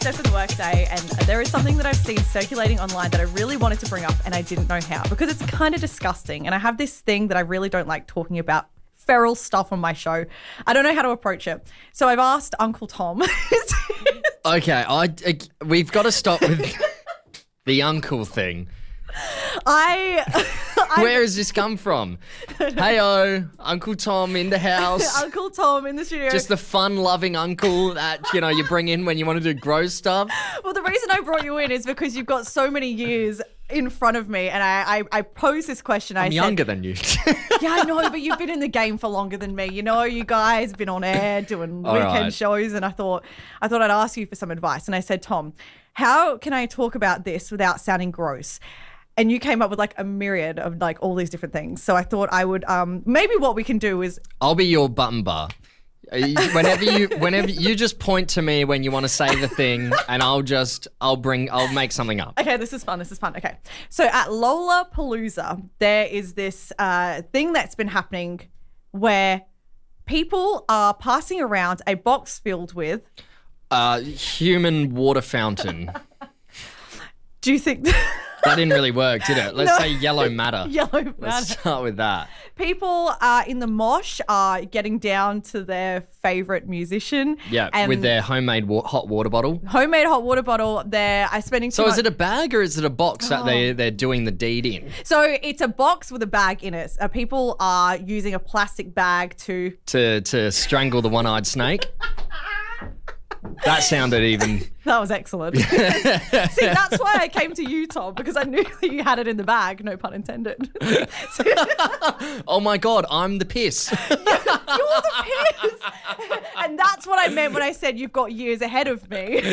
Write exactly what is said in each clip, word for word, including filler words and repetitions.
step of the workday, and there is something that I've seen circulating online that I really wanted to bring up and I didn't know how because it's kind of disgusting. And I have this thing that I really don't like talking about feral stuff on my show. I don't know how to approach it. So I've asked Uncle Tom. Okay, I, I we've got to stop with the uncle thing. I, I Where has this come from? Hey-oh, Uncle Tom in the house. Uncle Tom in the studio. Just the fun-loving uncle that, you know, you bring in when you want to do gross stuff. Well, the reason I brought you in is because you've got so many years in front of me, and I, I, I posed this question. I'm I younger said, than you. Yeah, I know, but you've been in the game for longer than me. You know, you guys have been on air doing All weekend right. shows, and I thought, I thought I'd ask you for some advice. And I said, Tom, how can I talk about this without sounding gross? And you came up with like a myriad of like all these different things. So I thought I would, um, maybe what we can do is I'll be your button bar. Whenever you, whenever you just point to me when you want to say the thing, and I'll just, I'll bring, I'll make something up. Okay, this is fun. This is fun. Okay. So at Lollapalooza, there is this uh, thing that's been happening where people are passing around a box filled with. Uh, human water fountain. Do you think That didn't really work, did it? Let's No. say yellow matter. yellow Let's matter? start with that. People uh, in the mosh are getting down to their favourite musician. Yeah, and with their homemade wa- hot water bottle. homemade hot water bottle. They're uh, spending too So much. is it a bag or is it a box that they, they're doing the deed in? So it's a box with a bag in it. Uh, people are using a plastic bag to. To, to strangle the one-eyed snake? That sounded even... That was excellent. See, that's why I came to you, Tom, because I knew that you had it in the bag. No pun intended. So, Oh my God, I'm the piss. you're the piss. And that's what I meant when I said you've got years ahead of me.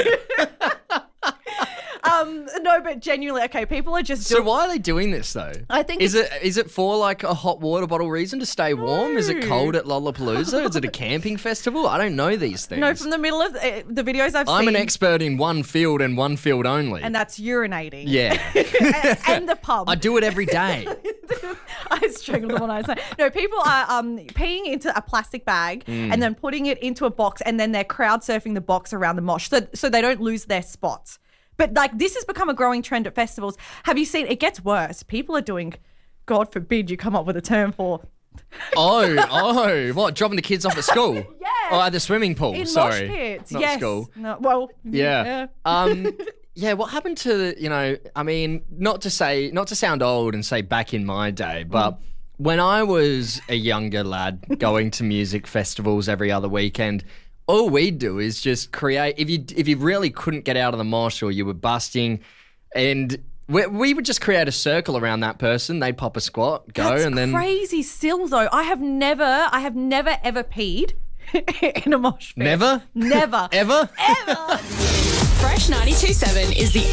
um, no, but genuinely, okay, people are just So doing. why are they doing this though? I think is it's- it is it for like a hot water bottle reason to stay warm? Is it No. cold at Lollapalooza? Is it a camping festival? I don't know these things. No, from the middle of the, the videos I've I'm seen. an expert in one field and one field only. And that's urinating. yeah, and, and the pub. I do it every day. I strangled the one I said. No, people are um, peeing into a plastic bag Mm. and then putting it into a box, and then they're crowd surfing the box around the mosh so, so they don't lose their spots. But like this has become a growing trend at festivals. Have you seen? It gets worse. People are doing, God forbid you come up with a term for. Oh, oh, what? Dropping the kids off at school? Yes. Oh, at the swimming pool. In Sorry, mosh pits. not yes. school. No, well, Yeah. Um. Yeah. What happened to you know? I mean, not to say, not to sound old and say back in my day, but. Mm. When I was a younger lad going to music festivals every other weekend, all we'd do is just create. If you if you really couldn't get out of the mosh or you were busting, and we, we would just create a circle around that person. They'd pop a squat, go, That's and then crazy. Still though, I have never, I have never ever peed in a mosh pit. never, Never. ever. Ever. Fresh ninety-two point seven is the